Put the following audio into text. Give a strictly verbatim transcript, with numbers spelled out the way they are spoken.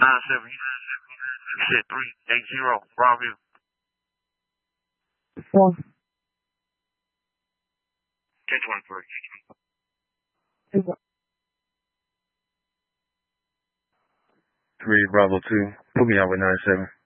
nine seven. You said three eight zero. Broadview. One. Catch one three. Two. Three Bravo two. Put me out with nine seven.